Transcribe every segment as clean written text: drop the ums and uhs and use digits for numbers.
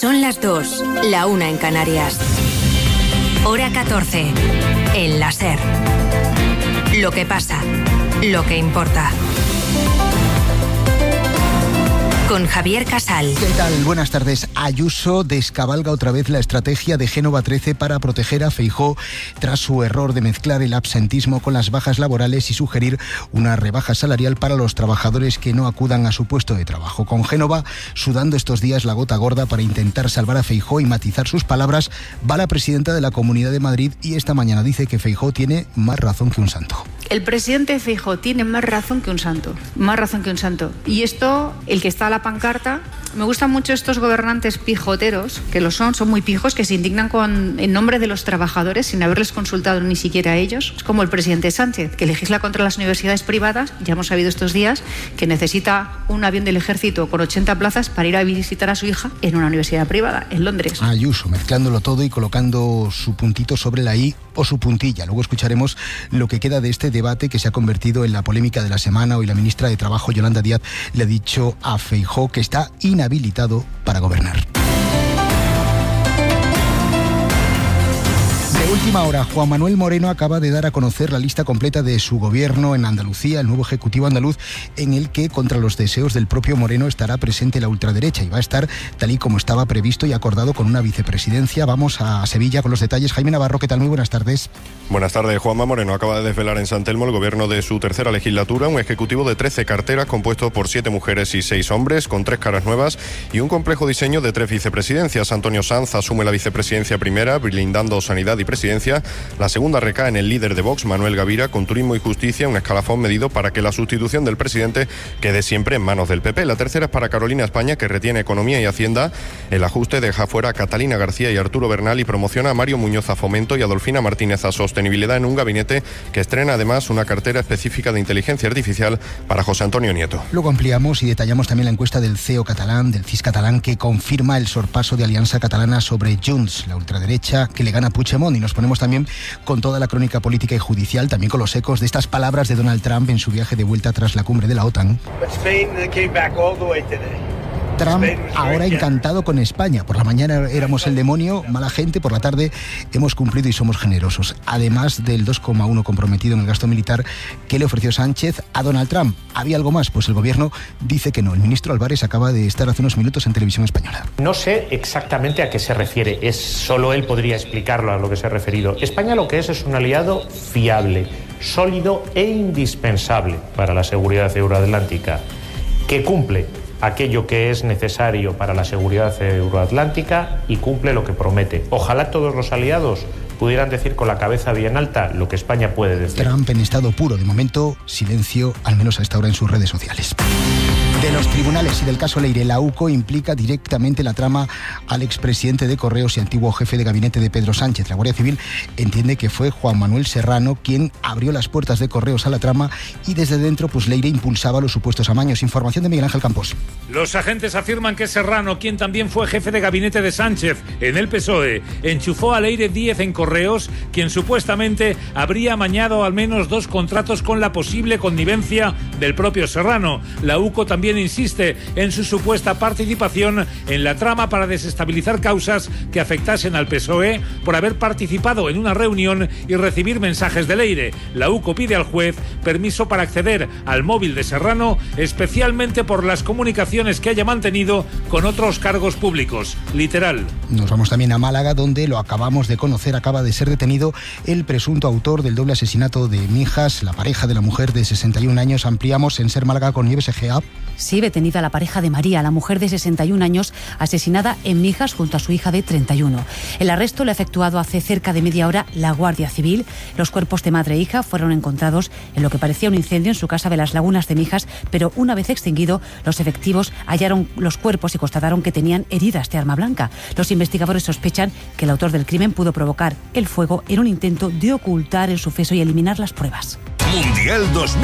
Son las 2, la 1 en Canarias. Hora 14, en la SER. Lo que pasa, lo que importa. Con Javier Casal. ¿Qué tal? Buenas tardes. Ayuso descabalga otra vez la estrategia de Génova 13 para proteger a Feijóo tras su error de mezclar el absentismo con las bajas laborales y sugerir una rebaja salarial para los trabajadores que no acudan a su puesto de trabajo. Con Génova sudando estos días la gota gorda para intentar salvar a Feijóo y matizar sus palabras, va la presidenta de la Comunidad de Madrid y esta mañana dice que Feijóo tiene más razón que un santo. El presidente Feijóo tiene más razón que un santo, más razón que un santo. Y esto, el que está a la pancarta, me gustan mucho estos gobernantes pijoteros, que lo son muy pijos, que se indignan en nombre de los trabajadores sin haberles consultado ni siquiera a ellos. Es como el presidente Sánchez, que legisla contra las universidades privadas. Ya hemos sabido estos días que necesita un avión del ejército con 80 plazas para ir a visitar a su hija en una universidad privada, en Londres. Ayuso, mezclándolo todo y colocando su puntito sobre la I o su puntilla. Luego escucharemos lo que queda de este debate que se ha convertido en la polémica de la semana. Hoy la ministra de Trabajo, Yolanda Díaz, le ha dicho a Feijóo que está inhabilitado para gobernar. Última hora, Juan Manuel Moreno acaba de dar a conocer la lista completa de su gobierno en Andalucía, el nuevo ejecutivo andaluz, en el que, contra los deseos del propio Moreno, estará presente la ultraderecha y va a estar tal y como estaba previsto y acordado con una vicepresidencia. Vamos a Sevilla con los detalles. Jaime Navarro, ¿qué tal? Muy buenas tardes. Buenas tardes. Juanma Moreno acaba de desvelar en San Telmo el gobierno de su tercera legislatura, un ejecutivo de 13 carteras compuesto por 7 mujeres y 6 hombres, con 3 caras nuevas y un complejo diseño de 3 vicepresidencias. Antonio Sanz asume la vicepresidencia primera, blindando sanidad y presidencia. La segunda recae en el líder de Vox, Manuel Gavira, con turismo y justicia, un escalafón medido para que la sustitución del presidente quede siempre en manos del PP. La tercera es para Carolina España, que retiene economía y hacienda. El ajuste deja fuera a Catalina García y Arturo Bernal y promociona a Mario Muñoz a Fomento y a Adolfina Martínez a Sostenibilidad, en un gabinete que estrena además una cartera específica de inteligencia artificial para José Antonio Nieto. Luego ampliamos y detallamos también la encuesta del CEO catalán, del CIS catalán, que confirma el sorpaso de Alianza Catalana sobre Junts, la ultraderecha que le gana a Puigdemont, y nos ponemos también con toda la crónica política y judicial, también con los ecos de estas palabras de Donald Trump en su viaje de vuelta tras la cumbre de la OTAN. Trump ahora encantado con España. Por la mañana éramos el demonio, mala gente, por la tarde hemos cumplido y somos generosos. Además del 2,1 comprometido en el gasto militar que le ofreció Sánchez a Donald Trump. ¿Había algo más? Pues el gobierno dice que no. El ministro Álvarez acaba de estar hace unos minutos en Televisión Española. No sé exactamente a qué se refiere. Solo él podría explicarlo a lo que se ha referido. España lo que es un aliado fiable, sólido e indispensable para la seguridad euroatlántica, que cumple aquello que es necesario para la seguridad euroatlántica y cumple lo que promete. Ojalá todos los aliados pudieran decir con la cabeza bien alta lo que España puede decir. Trump en estado puro. De momento, silencio, al menos a esta hora en sus redes sociales. De los tribunales y del caso Leire, la UCO implica directamente la trama al expresidente de Correos y antiguo jefe de gabinete de Pedro Sánchez. La Guardia Civil entiende que fue Juan Manuel Serrano quien abrió las puertas de Correos a la trama y desde dentro Leire impulsaba los supuestos amaños. Información de Miguel Ángel Campos. Los agentes afirman que Serrano, quien también fue jefe de gabinete de Sánchez en el PSOE, enchufó a Leire Díez en Correos, quien supuestamente habría amañado al menos 2 contratos con la posible connivencia del propio Serrano. La UCO también insiste en su supuesta participación en la trama para desestabilizar causas que afectasen al PSOE por haber participado en una reunión y recibir mensajes de Leire. La UCO pide al juez permiso para acceder al móvil de Serrano, especialmente por las comunicaciones que haya mantenido con otros cargos públicos. Literal. Nos vamos también a Málaga, donde lo acabamos de conocer, acaba de ser detenido el presunto autor del doble asesinato de Mijas, la pareja de la mujer de 61 años. Ampliamos en Ser Málaga con Nieves Egea. Sí, detenida la pareja de María, la mujer de 61 años, asesinada en Mijas junto a su hija de 31. El arresto lo ha efectuado hace cerca de media hora la Guardia Civil. Los cuerpos de madre e hija fueron encontrados en lo que parecía un incendio en su casa de las Lagunas de Mijas, pero una vez extinguido, los efectivos hallaron los cuerpos y constataron que tenían heridas de arma blanca. Los investigadores sospechan que el autor del crimen pudo provocar el fuego en un intento de ocultar el suceso y eliminar las pruebas. Mundial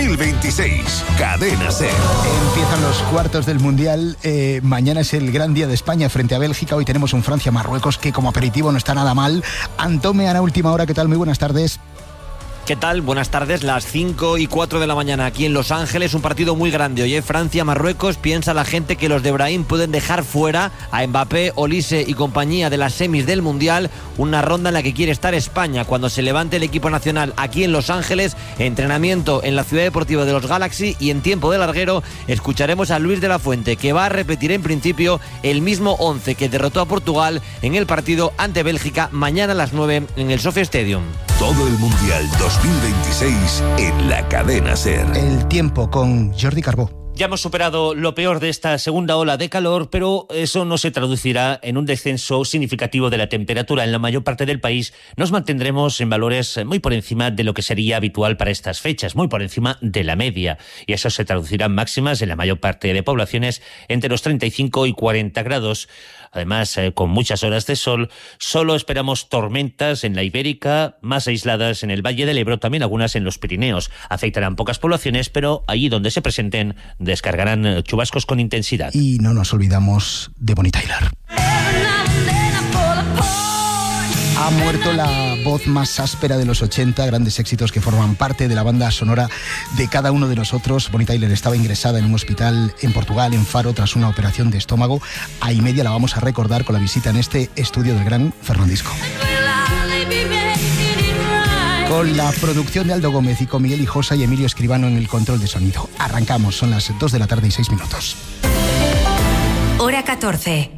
2026, Cadena SER. Empiezan los cuartos del Mundial. Mañana es el gran día de España frente a Bélgica. Hoy tenemos un Francia-Marruecos que como aperitivo no está nada mal. Antome, Ana, última hora, ¿qué tal? Muy buenas tardes. ¿Qué tal? Buenas tardes, las 5:04 de la mañana aquí en Los Ángeles, un partido muy grande. Hoy Francia-Marruecos. Piensa la gente que los de Brahim pueden dejar fuera a Mbappé, Olise y compañía de las semis del Mundial, una ronda en la que quiere estar España cuando se levante el equipo nacional aquí en Los Ángeles. Entrenamiento en la Ciudad Deportiva de los Galaxy y en tiempo de larguero escucharemos a Luis de la Fuente, que va a repetir en principio el mismo 11 que derrotó a Portugal en el partido ante Bélgica mañana a las 9 en el SoFi Stadium. Todo el Mundial 2026 en la cadena SER. El tiempo con Jordi Carbó. Ya hemos superado lo peor de esta segunda ola de calor, pero eso no se traducirá en un descenso significativo de la temperatura. En la mayor parte del país nos mantendremos en valores muy por encima de lo que sería habitual para estas fechas, muy por encima de la media. Y eso se traducirá en máximas en la mayor parte de poblaciones entre los 35 y 40 grados. Además, con muchas horas de sol, solo esperamos tormentas en la Ibérica, más aisladas en el Valle del Ebro, también algunas en los Pirineos. Afectarán pocas poblaciones, pero allí donde se presenten, descargarán chubascos con intensidad. Y no nos olvidamos de Bonnie Tyler. Ha muerto la voz más áspera de los 80, grandes éxitos que forman parte de la banda sonora de cada uno de nosotros. Bonnie Tyler estaba ingresada en un hospital en Portugal, en Faro, tras una operación de estómago. A y media la vamos a recordar con la visita en este estudio del gran Fernandisco. Con la producción de Aldo Gómez y con Miguel Hijosa y Emilio Escribano en el control de sonido. Arrancamos, son las 2 de la tarde y 6 minutos. Hora 14.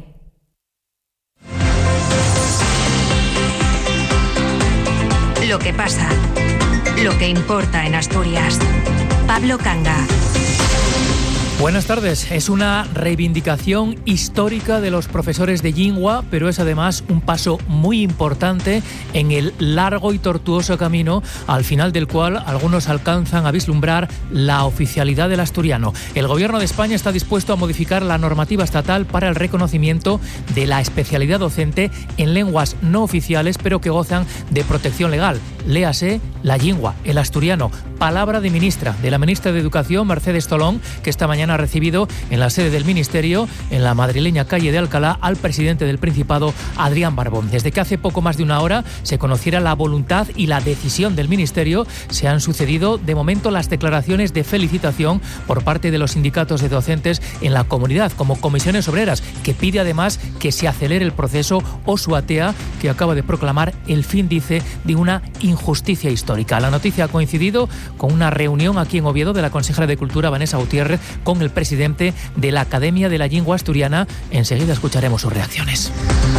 Lo que pasa, lo que importa en Asturias. Pablo Canga. Buenas tardes. Es una reivindicación histórica de los profesores de lingua, pero es además un paso muy importante en el largo y tortuoso camino al final del cual algunos alcanzan a vislumbrar la oficialidad del asturiano. El Gobierno de España está dispuesto a modificar la normativa estatal para el reconocimiento de la especialidad docente en lenguas no oficiales, pero que gozan de protección legal. Léase la lingua, el asturiano. Palabra de la ministra de Educación, Mercedes Tolón, que esta mañana ha recibido en la sede del Ministerio, en la madrileña calle de Alcalá, al presidente del Principado, Adrián Barbón. Desde que hace poco más de una hora se conociera la voluntad y la decisión del Ministerio, se han sucedido de momento las declaraciones de felicitación por parte de los sindicatos de docentes en la comunidad, como Comisiones Obreras, que pide además que se acelere el proceso, o SUATEA, que acaba de proclamar el fin, dice, de una injusticia histórica. La noticia ha coincidido con una reunión aquí en Oviedo de la consejera de Cultura, Vanessa Gutiérrez, con el presidente de la Academia de la Lingua Asturiana. Enseguida escucharemos sus reacciones.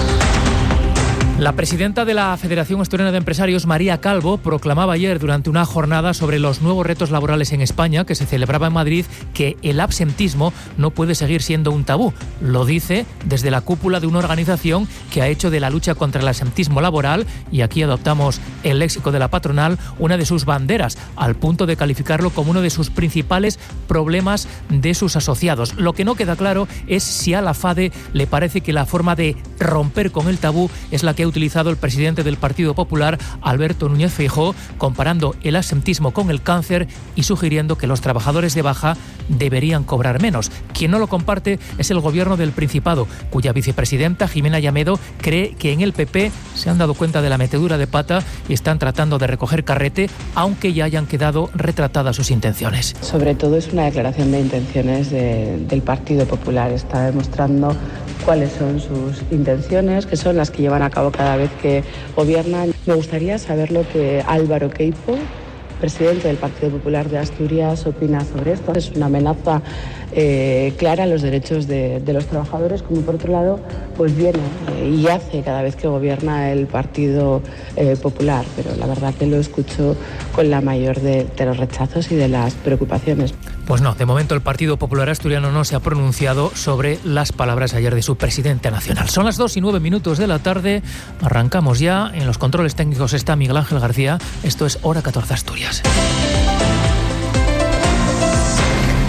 La presidenta de la Federación Asturiana de Empresarios, María Calvo, proclamaba ayer durante una jornada sobre los nuevos retos laborales en España, que se celebraba en Madrid, que el absentismo no puede seguir siendo un tabú. Lo dice desde la cúpula de una organización que ha hecho de la lucha contra el absentismo laboral, y aquí adoptamos el léxico de la patronal, una de sus banderas, al punto de calificarlo como uno de sus principales problemas de sus asociados. Lo que no queda claro es si a la FADE le parece que la forma de romper con el tabú es la que ha utilizado el presidente del Partido Popular, Alberto Núñez Feijóo, comparando el absentismo con el cáncer y sugiriendo que los trabajadores de baja deberían cobrar menos. Quien no lo comparte es el Gobierno del Principado, cuya vicepresidenta, Jimena Llamedo, cree que en el PP se han dado cuenta de la metedura de pata y están tratando de recoger carrete, aunque ya hayan quedado retratadas sus intenciones. Sobre todo es una declaración de intenciones del Partido Popular. Está demostrando cuáles son sus intenciones, que son las que llevan a cabo cada vez que gobiernan. Me gustaría saber lo que Álvaro Queipo, presidente del Partido Popular de Asturias, opina sobre esto. Es una amenaza clara a los derechos de los trabajadores, como por otro lado pues viene y hace cada vez que gobierna el Partido Popular, pero la verdad que lo escucho con la mayor de los rechazos y de las preocupaciones. Pues no, de momento el Partido Popular Asturiano no se ha pronunciado sobre las palabras ayer de su presidente nacional. Son las 2:09 de la tarde, arrancamos ya. En los controles técnicos está Miguel Ángel García. Esto es Hora 14 Asturias.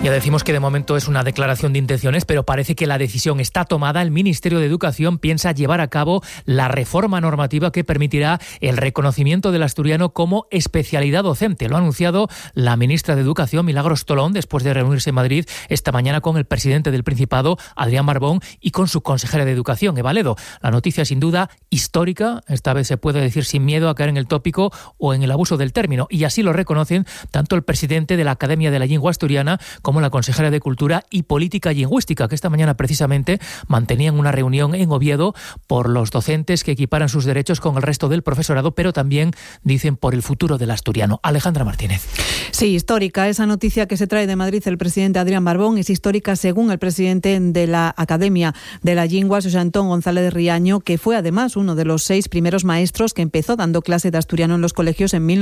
Ya decimos que de momento es una declaración de intenciones, pero parece que la decisión está tomada. El Ministerio de Educación piensa llevar a cabo la reforma normativa que permitirá el reconocimiento del asturiano como especialidad docente. Lo ha anunciado la ministra de Educación, Milagros Tolón, después de reunirse en Madrid esta mañana con el presidente del Principado, Adrián Barbón, y con su consejera de Educación, Eva Ledo. La noticia, sin duda, histórica. Esta vez se puede decir sin miedo a caer en el tópico o en el abuso del término. Y así lo reconocen tanto el presidente de la Academia de la Lengua Asturiana como la consejera de Cultura y Política Lingüística, que esta mañana precisamente mantenían una reunión en Oviedo por los docentes que equiparan sus derechos con el resto del profesorado, pero también dicen por el futuro del asturiano. Alejandra Martínez. Sí, histórica. Esa noticia que se trae de Madrid el presidente Adrián Barbón es histórica según el presidente de la Academia de la Lengua, José Antón González de Riaño, que fue además uno de los 6 primeros maestros que empezó dando clase de asturiano en los colegios en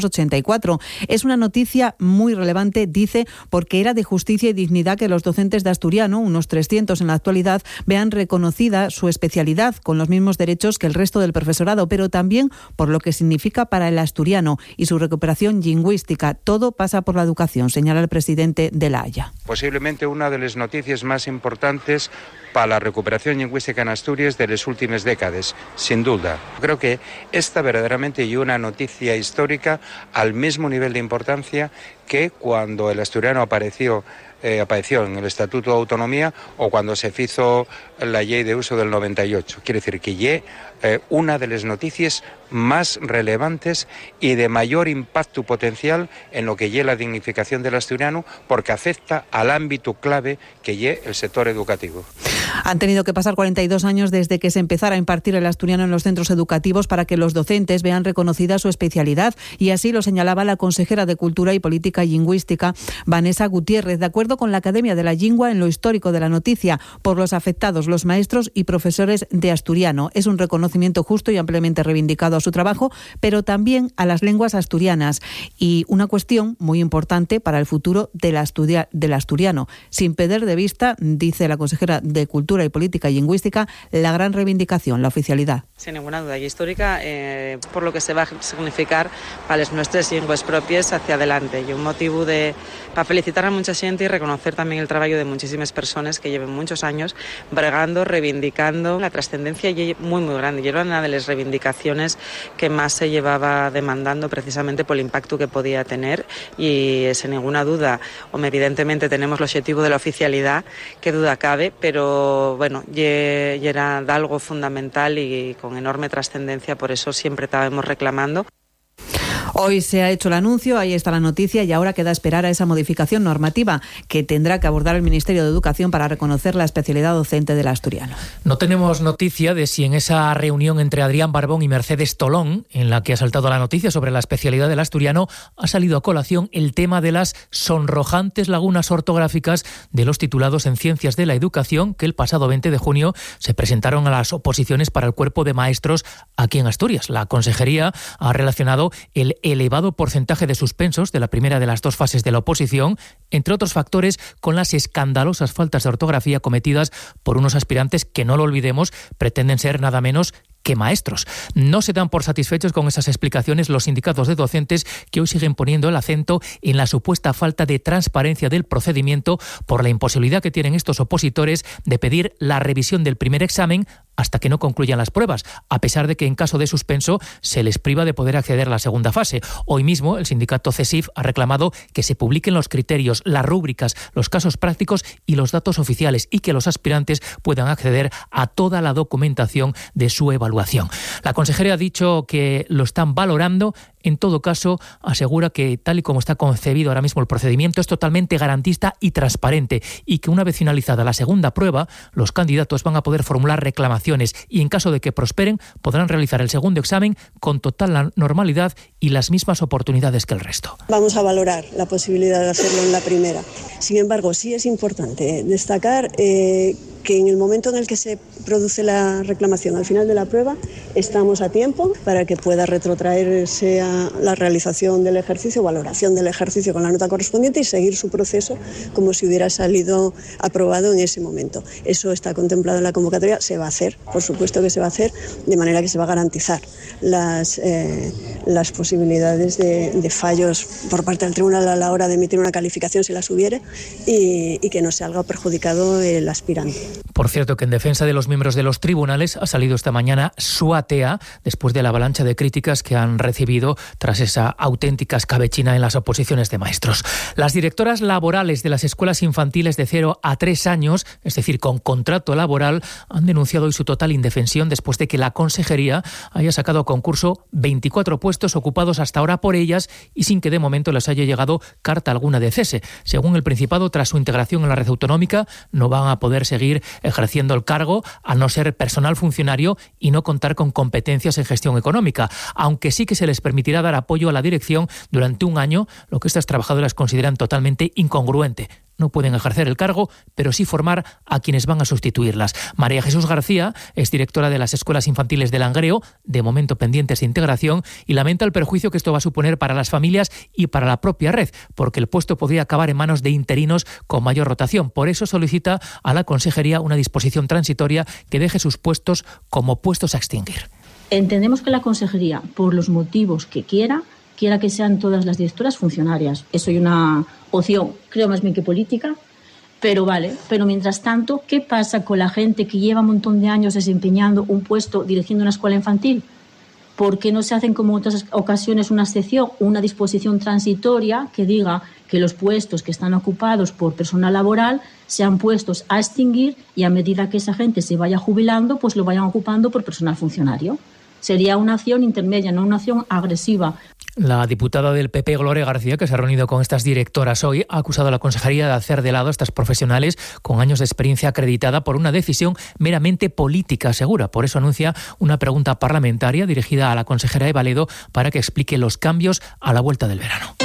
1984. Es una noticia muy relevante, dice, porque era de justicia y dignidad que los docentes de asturiano, unos 300 en la actualidad, vean reconocida su especialidad con los mismos derechos que el resto del profesorado, pero también por lo que significa para el asturiano y su recuperación lingüística. Todo pasa por la educación, señala el presidente de la Haya. Posiblemente una de las noticias más importantes para la recuperación lingüística en Asturias de las últimas décadas, sin duda. Creo que esta verdaderamente es una noticia histórica al mismo nivel de importancia que cuando el asturiano apareció en el Estatuto de Autonomía o cuando se hizo la ley de uso del 98. Quiere decir que una de las noticias más relevantes y de mayor impacto potencial en lo que es la dignificación del asturiano, porque afecta al ámbito clave que es el sector educativo. Han tenido que pasar 42 años desde que se empezara a impartir el asturiano en los centros educativos para que los docentes vean reconocida su especialidad, y así lo señalaba la consejera de Cultura y Política Lingüística, Vanessa Gutiérrez. De acuerdo con la Academia de la Lengua, en lo histórico de la noticia, por los afectados, los maestros y profesores de asturiano. Es un reconocimiento justo y ampliamente reivindicado a su trabajo, pero también a las lenguas asturianas, y una cuestión muy importante para el futuro del asturiano, sin perder de vista, dice la consejera de Cultura y Política Lingüística, la gran reivindicación, la oficialidad. Sin ninguna duda, y histórica por lo que se va a significar para las nuestras lenguas propias hacia adelante, y un motivo para felicitar a mucha gente y reconocer también el trabajo de muchísimas personas que llevan muchos años bregando, reivindicando. La trascendencia y muy muy grande, y era una de las reivindicaciones que más se llevaba demandando precisamente por el impacto que podía tener, y sin ninguna duda, evidentemente tenemos el objetivo de la oficialidad, que duda cabe, pero bueno, era algo fundamental y con enorme trascendencia, por eso siempre estábamos reclamando. Hoy se ha hecho el anuncio, ahí está la noticia, y ahora queda esperar a esa modificación normativa que tendrá que abordar el Ministerio de Educación para reconocer la especialidad docente del asturiano. No tenemos noticia de si en esa reunión entre Adrián Barbón y Mercedes Tolón, en la que ha saltado la noticia sobre la especialidad del asturiano, ha salido a colación el tema de las sonrojantes lagunas ortográficas de los titulados en Ciencias de la Educación, que el pasado 20 de junio se presentaron a las oposiciones para el cuerpo de maestros aquí en Asturias. La Consejería ha relacionado el elevado porcentaje de suspensos de la primera de las 2 fases de la oposición, entre otros factores, con las escandalosas faltas de ortografía cometidas por unos aspirantes que, no lo olvidemos, pretenden ser nada menos que maestros. No se dan por satisfechos con esas explicaciones los sindicatos de docentes, que hoy siguen poniendo el acento en la supuesta falta de transparencia del procedimiento por la imposibilidad que tienen estos opositores de pedir la revisión del primer examen hasta que no concluyan las pruebas, a pesar de que en caso de suspenso se les priva de poder acceder a la segunda fase. Hoy mismo el sindicato CESIF ha reclamado que se publiquen los criterios, las rúbricas, los casos prácticos y los datos oficiales, y que los aspirantes puedan acceder a toda la documentación de su evaluación. La consejera ha dicho que lo están valorando. En todo caso, asegura que tal y como está concebido ahora mismo el procedimiento es totalmente garantista y transparente, y que una vez finalizada la segunda prueba, los candidatos van a poder formular reclamaciones y, en caso de que prosperen, podrán realizar el segundo examen con total normalidad y las mismas oportunidades que el resto. Vamos a valorar la posibilidad de hacerlo en la primera. Sin embargo, sí es importante destacar que en el momento en el que se produce la reclamación al final de la prueba, estamos a tiempo para que pueda retrotraerse a la realización del ejercicio, valoración del ejercicio con la nota correspondiente y seguir su proceso como si hubiera salido aprobado en ese momento. Eso está contemplado en la convocatoria, se va a hacer, por supuesto que se va a hacer, de manera que se va a garantizar las posibilidades de fallos por parte del tribunal a la hora de emitir una calificación si las hubiere y que no salga perjudicado el aspirante. Por cierto, que en defensa de los miembros de los tribunales ha salido esta mañana su ATEA después de la avalancha de críticas que han recibido tras esa auténtica escabechina en las oposiciones de maestros. Las directoras laborales de las escuelas infantiles de 0 a 3 años, es decir, con contrato laboral, han denunciado hoy su total indefensión después de que la Consejería haya sacado a concurso 24 puestos ocupados hasta ahora por ellas y sin que de momento les haya llegado carta alguna de cese. Según el Principado, tras su integración en la red autonómica, no van a poder seguir ejerciendo el cargo a no ser personal funcionario y no contar con competencias en gestión económica, aunque sí que se les permitirá dar apoyo a la dirección durante un año, lo que estas trabajadoras consideran totalmente incongruente. No pueden ejercer el cargo, pero sí formar a quienes van a sustituirlas. María Jesús García es directora de las escuelas infantiles de Langreo, de momento pendientes de integración, y lamenta el perjuicio que esto va a suponer para las familias y para la propia red, porque el puesto podría acabar en manos de interinos con mayor rotación. Por eso solicita a la Consejería una disposición transitoria que deje sus puestos como puestos a extinguir. Entendemos que la Consejería, por los motivos que quiera que sean todas las directoras funcionarias. Eso hay una opción, creo más bien que política, pero vale. Pero mientras tanto, ¿qué pasa con la gente que lleva un montón de años desempeñando un puesto dirigiendo una escuela infantil? ¿Por qué no se hacen, como en otras ocasiones, una excepción, una disposición transitoria que diga que los puestos que están ocupados por personal laboral sean puestos a extinguir y a medida que esa gente se vaya jubilando, pues lo vayan ocupando por personal funcionario? Sería una acción intermedia, no una acción agresiva. La diputada del PP, Gloria García, que se ha reunido con estas directoras hoy, ha acusado a la Consejería de hacer de lado a estas profesionales con años de experiencia acreditada por una decisión meramente política, asegura. Por eso anuncia una pregunta parlamentaria dirigida a la consejera Eva Ledo para que explique los cambios a la vuelta del verano.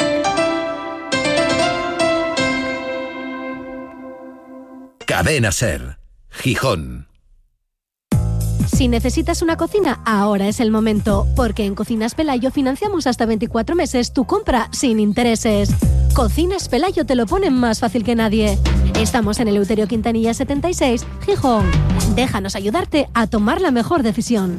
Cadena SER, Gijón. Si necesitas una cocina, ahora es el momento, porque en Cocinas Pelayo financiamos hasta 24 meses tu compra sin intereses. Cocinas Pelayo te lo ponen más fácil que nadie. Estamos en Eleuterio Quintanilla 76, Gijón. Déjanos ayudarte a tomar la mejor decisión.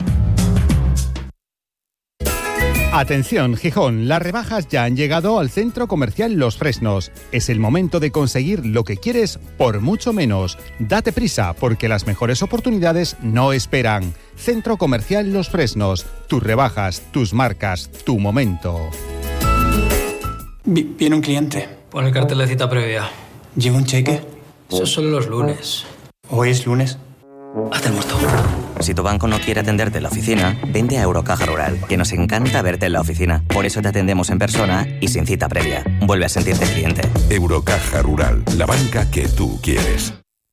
Atención, Gijón, las rebajas ya han llegado al Centro Comercial Los Fresnos. Es el momento de conseguir lo que quieres por mucho menos. Date prisa, porque las mejores oportunidades no esperan. Centro Comercial Los Fresnos. Tus rebajas, tus marcas, tu momento. Viene un cliente. Pon el cartel de cita previa. ¿Lleva un cheque? Eso es solo los lunes. ¿Hoy es lunes? Haz el muerto. Si tu banco no quiere atenderte en la oficina, vente a Eurocaja Rural, que nos encanta verte en la oficina. Por eso te atendemos en persona y sin cita previa. Vuelve a sentirte cliente. Eurocaja Rural, la banca que tú quieres.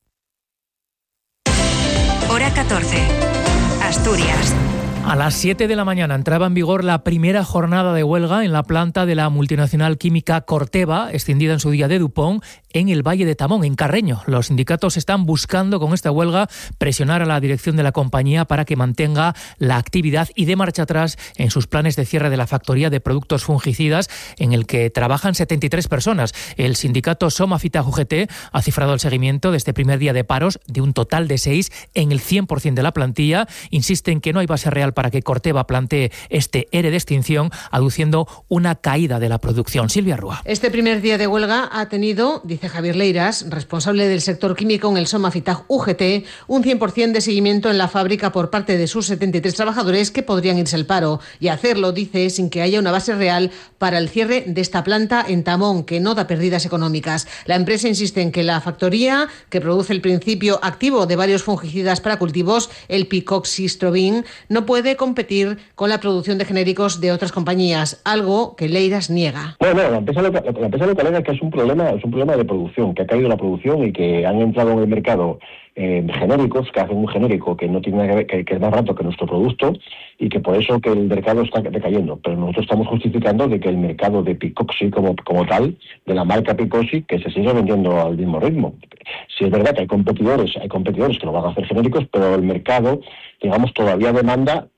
Hora 14. Asturias. A las 7 de la mañana entraba en vigor la primera jornada de huelga en la planta de la multinacional química Corteva, escindida en su día de Dupont, en el Valle de Tamón, en Carreño. Los sindicatos están buscando con esta huelga presionar a la dirección de la compañía para que mantenga la actividad y dé marcha atrás en sus planes de cierre de la factoría de productos fungicidas en el que trabajan 73 personas. El sindicato Somafita UGT ha cifrado el seguimiento de este primer día de paros de un total de 6 en el 100% de la plantilla. Insisten que no hay base real para que Corteva plantee este ERE de extinción, aduciendo una caída de la producción. Silvia Rúa. Este primer día de huelga ha tenido, dice Javier Leiras, responsable del sector químico en el Somafitag UGT, un 100% de seguimiento en la fábrica por parte de sus 73 trabajadores que podrían irse al paro, y hacerlo, dice, sin que haya una base real para el cierre de esta planta en Tamón, que no da pérdidas económicas. La empresa insiste en que la factoría, que produce el principio activo de varios fungicidas para cultivos, el picoxystrobin, no puede competir con la producción de genéricos de otras compañías, algo que Leiras niega. No, la empresa local es que es un problema de producción, que ha caído la producción y que han entrado en el mercado genéricos, que hacen un genérico que no tiene nada que ver, que es más barato que nuestro producto, y que por eso que el mercado está decayendo. Pero nosotros estamos justificando de que el mercado de Picoxy como tal, de la marca Picoxy, que se sigue vendiendo al mismo ritmo. Sí es verdad que hay competidores que lo van a hacer genéricos, pero el mercado, digamos, todavía demanda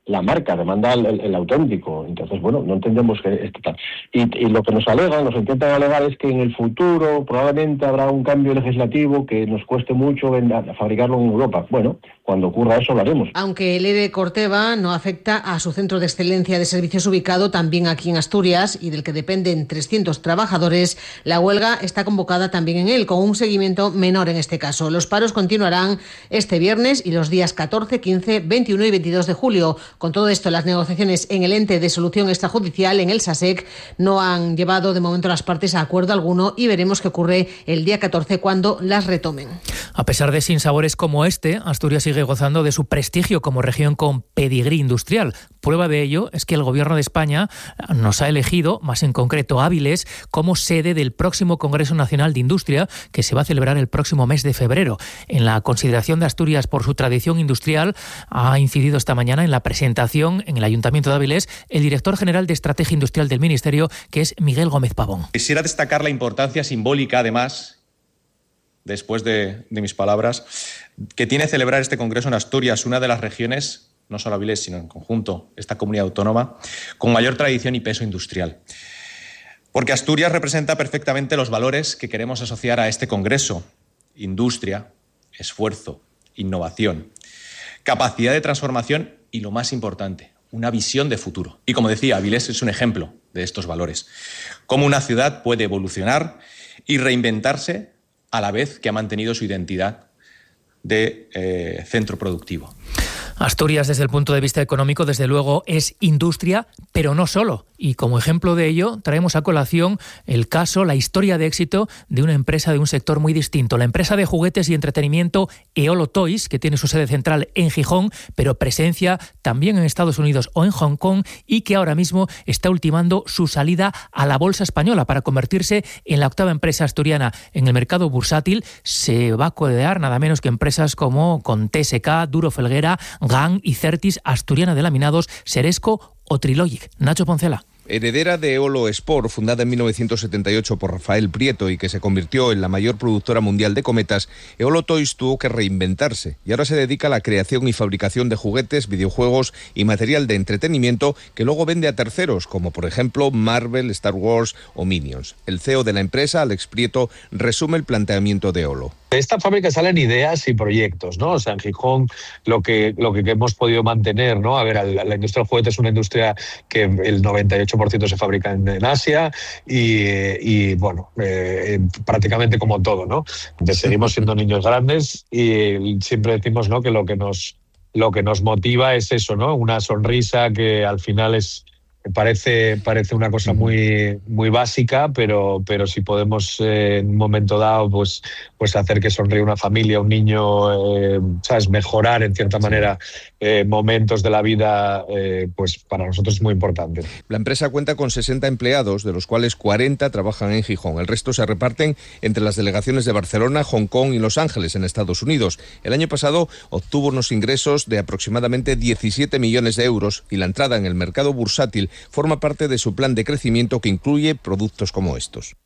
la marca, demanda el auténtico. Entonces, bueno, no entendemos que esto tal. Y lo que nos intentan alegar es que en el futuro probablemente habrá un cambio legislativo que nos cueste mucho fabricarlo en Europa. Bueno, cuando ocurra eso lo haremos. Aunque el ERE Corteva no afecta a su centro de excelencia de servicios ubicado también aquí en Asturias y del que dependen 300 trabajadores, la huelga está convocada también en él, con un seguimiento menor en este caso. Los paros continuarán este viernes y los días 14, 15, 21 y 22 de julio. Con todo esto, las negociaciones en el ente de solución extrajudicial, en el SASEC, no han llevado de momento a las partes a acuerdo alguno y veremos qué ocurre el día 14 cuando las retomen. A pesar de sinsabores como este, Asturias sigue gozando de su prestigio como región con pedigrí industrial. Prueba de ello es que el Gobierno de España nos ha elegido, más en concreto Áviles, como sede del próximo Congreso Nacional de Industria, que se va a celebrar el próximo mes de febrero. En la consideración de Asturias por su tradición industrial, ha incidido esta mañana en la presentación en el Ayuntamiento de Áviles el director general de Estrategia Industrial del Ministerio, que es Miguel Gómez Pavón. Quisiera destacar la importancia simbólica, además, después de mis palabras, que tiene celebrar este Congreso en Asturias, una de las regiones, no solo Áviles, sino en conjunto, esta comunidad autónoma, con mayor tradición y peso industrial. Porque Asturias representa perfectamente los valores que queremos asociar a este Congreso: industria, esfuerzo, innovación, capacidad de transformación y, lo más importante, una visión de futuro. Y como decía, Áviles es un ejemplo de estos valores. Cómo una ciudad puede evolucionar y reinventarse a la vez que ha mantenido su identidad de centro productivo. Asturias, desde el punto de vista económico, desde luego es industria, pero no solo. Y como ejemplo de ello, traemos a colación el caso, la historia de éxito de una empresa de un sector muy distinto. La empresa de juguetes y entretenimiento Eolo Toys, que tiene su sede central en Gijón, pero presencia también en Estados Unidos o en Hong Kong, y que ahora mismo está ultimando su salida a la bolsa española para convertirse en la octava empresa asturiana en el mercado bursátil. Se va a codear nada menos que empresas como con TSK, Duro Felguera, GAN y Certis, Asturiana de Laminados, Seresco o Trilogic. Nacho Poncela. Heredera de Eolo Sport, fundada en 1978 por Rafael Prieto y que se convirtió en la mayor productora mundial de cometas, Eolo Toys tuvo que reinventarse y ahora se dedica a la creación y fabricación de juguetes, videojuegos y material de entretenimiento que luego vende a terceros, como por ejemplo Marvel, Star Wars o Minions. El CEO de la empresa, Alex Prieto, resume el planteamiento de Eolo. De esta fábrica salen ideas y proyectos, ¿no? O sea, en Gijón lo que hemos podido mantener, ¿no? A ver, la industria del juguete es una industria que el 98% se fabrica en Asia y bueno, prácticamente como todo, ¿no? Entonces, seguimos siendo niños grandes y siempre decimos, ¿no?, que lo que nos motiva es eso, ¿no? Una sonrisa que al final parece una cosa muy, muy básica, pero si podemos en un momento dado pues hacer que sonríe una familia, un niño, ¿sabes?, mejorar en cierta manera momentos de la vida, pues para nosotros es muy importante. La empresa cuenta con 60 empleados, de los cuales 40 trabajan en Gijón. El resto se reparten entre las delegaciones de Barcelona, Hong Kong y Los Ángeles, en Estados Unidos. El año pasado obtuvo unos ingresos de aproximadamente 17 millones de euros y la entrada en el mercado bursátil forma parte de su plan de crecimiento que incluye productos como estos.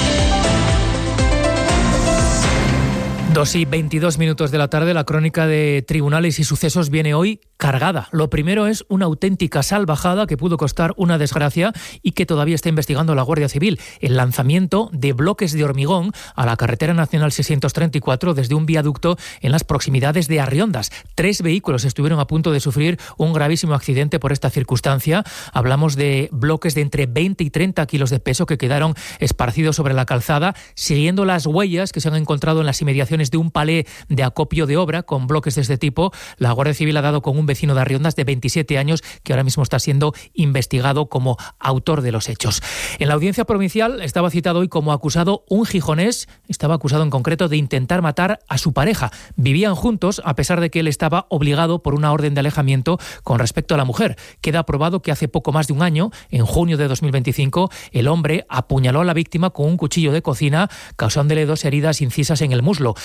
2:22 de la tarde, la crónica de tribunales y sucesos viene hoy cargada. Lo primero es una auténtica salvajada que pudo costar una desgracia y que todavía está investigando la Guardia Civil. El lanzamiento de bloques de hormigón a la carretera nacional 634 desde un viaducto en las proximidades de Arriondas. 3 vehículos estuvieron a punto de sufrir un gravísimo accidente por esta circunstancia. Hablamos de bloques de entre 20 y 30 kilos de peso que quedaron esparcidos sobre la calzada, siguiendo las huellas que se han encontrado en las inmediaciones de un palé de acopio de obra con bloques de este tipo. La Guardia Civil ha dado con un vecino de Arriondas de 27 años que ahora mismo está siendo investigado como autor de los hechos. En la audiencia provincial estaba citado hoy como acusado un gijonés, estaba acusado en concreto de intentar matar a su pareja. Vivían juntos a pesar de que él estaba obligado por una orden de alejamiento con respecto a la mujer. Queda probado que hace poco más de un año, en junio de 2025, el hombre apuñaló a la víctima con un cuchillo de cocina, causándole 2 heridas incisas en el muslo.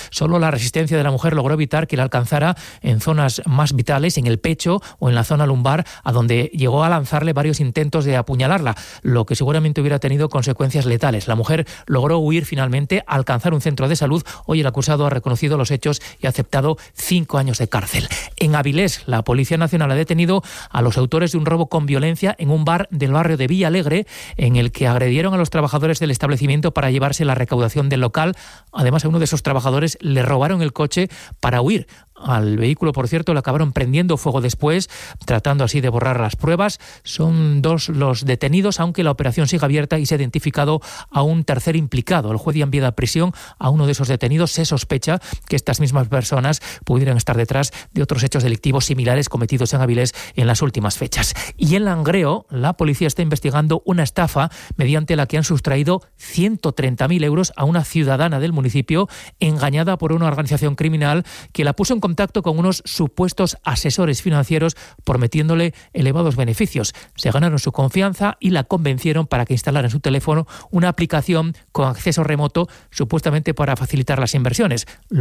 Solo la resistencia de la mujer logró evitar que la alcanzara en zonas más vitales, en el pecho o en la zona lumbar, a donde llegó a lanzarle varios intentos de apuñalarla, lo que seguramente hubiera tenido consecuencias letales. La mujer logró huir finalmente, alcanzar un centro de salud. Hoy el acusado ha reconocido los hechos y ha aceptado 5 años de cárcel. En Avilés, la Policía Nacional ha detenido a los autores de un robo con violencia en un bar del barrio de Villalegre, en el que agredieron a los trabajadores del establecimiento para llevarse la recaudación del local. Además, a uno de esos trabajadores le robaron el coche para huir. Al vehículo, por cierto, le acabaron prendiendo fuego después, tratando así de borrar las pruebas. Son 2 los detenidos, aunque la operación sigue abierta y se ha identificado a un tercer implicado. El juez dio enviada a prisión a uno de esos detenidos. Se sospecha que estas mismas personas pudieran estar detrás de otros hechos delictivos similares cometidos en Avilés en las últimas fechas. Y en Langreo, la policía está investigando una estafa mediante la que han sustraído 130.000 euros a una ciudadana del municipio, engañada por una organización criminal que la puso en contacto con unos supuestos asesores financieros prometiéndole elevados beneficios. Se ganaron su confianza y la convencieron para que instalara en su teléfono una aplicación con acceso remoto, supuestamente para facilitar las inversiones.